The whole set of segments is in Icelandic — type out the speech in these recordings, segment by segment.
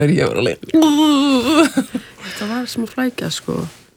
Ég var alveg Þetta var sem að flækja sko.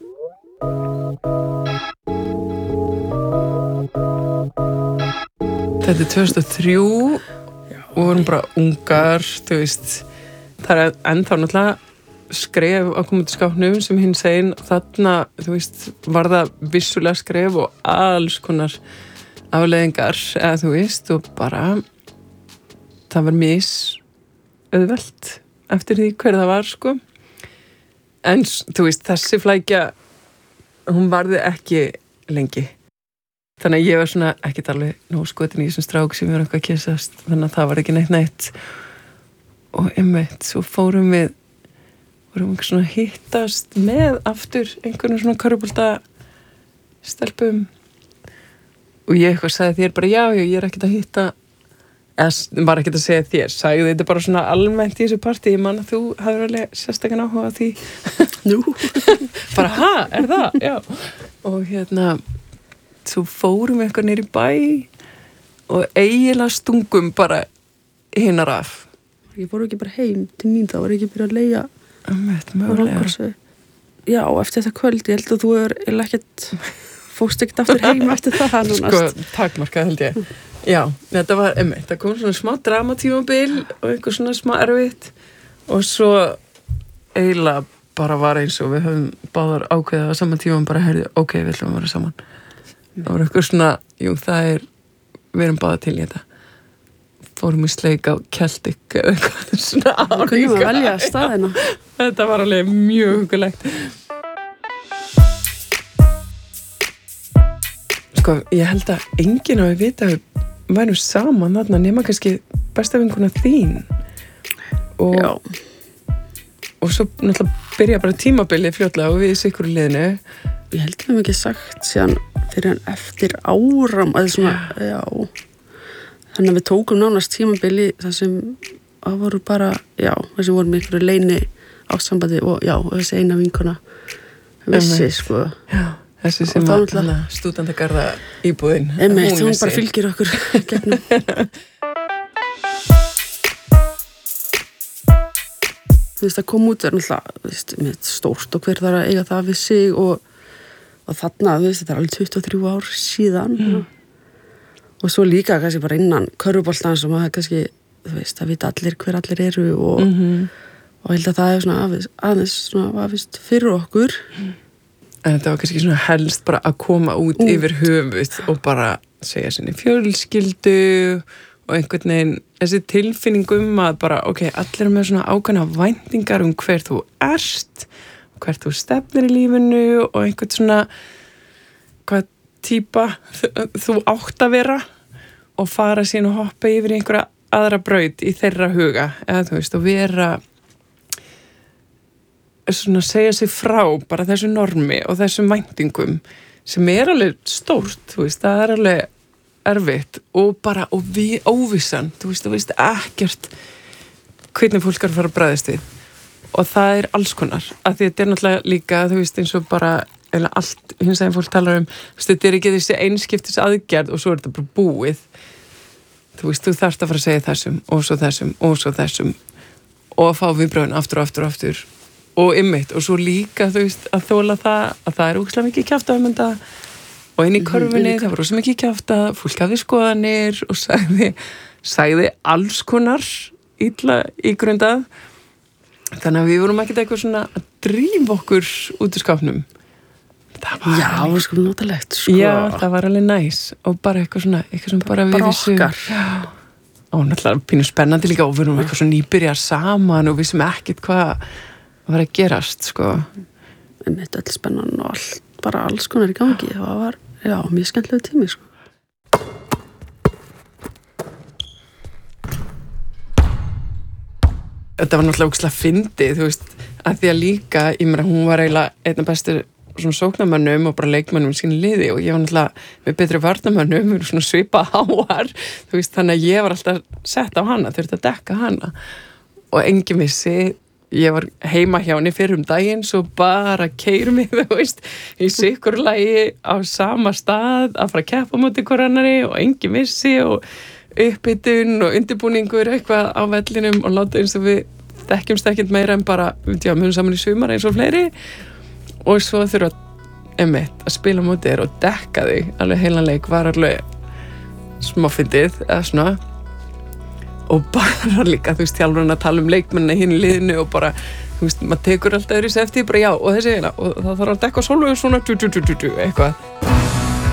Þetta er 2003 og vorum bara ungar, þú veist. Það er ennþá náttúrulega skref á kommanduskápnum sem hinn segir þarna, þú veist, var það vissulega skref og alls konar afleiðingar, eða þú veist, og bara það var auðvelt eftir því hver það var, sko. En, þú veist, þessi flækja, hún varði ekki lengi. Þannig að ég var svona ekkert alveg nóg skotin í þessum strák sem við varum eitthvað að kyssast, þannig að það var ekki neitt. Og einmitt, svo vorum einhver svona hittast með aftur einhvern svona körfubolta stelpum. Og ég eitthvað sagði þér bara, já, ég er ekkert að hitta, eða var ekkert að segja þér, sagði þetta bara svona almennt í þessu partí, ég man að þú hafði alveg sérstakann áhuga á því. Nú. Bara, ha, er það? Já. Og svo fórum við eitthvað niður í bæ og eiginlega stungum bara hinnar af. Ég fór ekki bara heim til mín, þá var ég ekki byrjað að leigja mögulega. Já, eftir þetta kvöld, ég held að þú er ekkert fóst ekkert aftur heim eftir það núna. Sko, takmarkað held ég. Já, þetta var einmitt, það kom svona smá dramatímabil og einhver svona smá erfitt og svo eiginlega bara var eins og við höfum báðar ákveðið á saman tíma og bara heyrði, ok, við ætlum að vera saman. Það var eitthvað svona, við erum báðar til í þetta. Fórum í sleik á Celtic eða eitthvað svona álíka. Við kunnum að velja staðina. Þetta var alveg mjög hugulegt. Sko, ég held að enginn á að vita að við værum saman þarna nema kannski besta vinkona þín. Og svo náttúrulega byrja bara tímabilið fljótlega og við í sikkur liðinu. Ég held að við ekki sagt síðan fyrir en eftir áram, eða svona, já. Þannig að við tókum nánast tímabili þar sem það voru bara, þar sem vorum einhverju leini ásambandi og þessi eina vinkona vissi, sko. Já, þessi sem var stúdendagarða íbúðin. Einmitt, hún bara fylgir okkur gegnum. Þú veist, að koma út náttúrulega, þú veist, með stórt og hver þarf að eiga það við sig og þarna, þú veist, þetta er alveg 23 ár síðan. Og svo líka kannski bara innan körfuboltans og maður kannski, þú veist, að vita allir hver allir eru og held að það er svona aðeins svona afvist fyrir okkur. En þetta var kannski svona helst bara að koma út yfir höfuð og bara segja sinni fjölskyldu og einhvern veginn þessi tilfinning að bara, ok, allir með svona ákveðna væntingar hver þú ert, hvert þú stefnir í lífinu og einhvern svona hvað típa þú átt að vera og fara síðan og hoppa yfir í einhverja aðra braut í þeirra huga, eða þú veist, og vera svona segja sig frá bara þessu normi og þessum væntingum sem er alveg stórt, þú veist, það er alveg erfitt og bara, og við óvissan, þú veist ekkert hvernig fólk er að fara að bregðast við og það er alls konar, af því þetta er náttúrulega líka, þú veist, eins og bara eða allt, hins veginn fólk talar þetta er ekki þessi einskiptis aðgerð og svo er þetta bara búið þú veist, þú þarft að fara að segja þessum og svo þessum og svo þessum og að fá viðbröðin aftur og aftur og aftur og einmitt, og svo líka, þú veist, að þóla það að það er ógeðslega mikið kjaftahöfmynda og inn í körfunni, það var rosa mikið kjaftað, fólk hafði skoðanir og sagði alls konar illa ígrundað þannig að við vorum ekkert eitthvað svona að drífa okkur út úr skápnum. Já, sko notalegt, sko. Já, það var alveg næs og bara eitthvað svona bara við vissum. Bara okkar. Já. Og náttúrulega pínu spennandi líka og við vorum eitthvað svona nýbyrjar saman og vissum ekkert hvað var að gerast, sko. En þetta er spennan og allt, bara alls konar í gangi. Það var, mjög skemmtilegu tími, sko. Þetta var náttúrulega ógeðslega fyndið, þú veist, að því að líka, ég meina, hún var eiginlega einna bestur svona sóknarmönnum og bara leikmönnum í sínu liði og ég var náttúrulega með betri varnarmönnum, við erum svona svipað háar, þú veist, þannig að ég var alltaf sett á hana, þurfti að dekka hana og enginn vissi, ég var heima hjá henni fyrir daginn, svo bara keyra mig, þú veist, í sikkur lagi á sama stað að fara að keppa á móti hver annarri og enginn vissi og uppbytun og undirbúningur eitthvað á vellinum og láta eins og við þekkjumst ekkert meira en bara, mjög saman í sumar eins og fleiri og svo þurfa að spila á móti þér og dekka þig alveg heilan leik var alveg smáfyndið eða svona og bara líka, þjálfurinn að tala um leikmennina hinn í liðinu og bara, maður tekur alltaf eftir bara já og þessi og það þarf að dekka Sólveig svona eitthvað